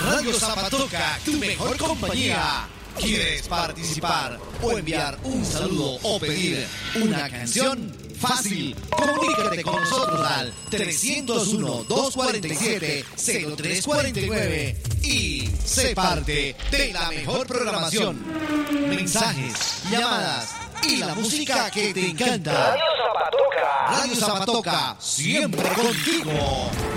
Radio Zapatoca, tu mejor compañía. ¿Quieres participar o enviar un saludo o pedir una canción? Fácil, comunícate con nosotros al 301-247-0349 y sé parte de la mejor programación. Mensajes, llamadas y la música que te encanta. Radio Zapatoca. Radio Zapatoca, siempre contigo.